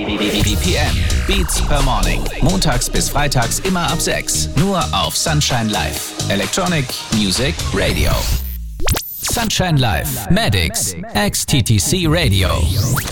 BPM, Beats per Morning. Montags bis freitags immer ab 6. Nur auf Sunshine Live. Electronic Music Radio. Sunshine Live. Maddix. XTTC Radio.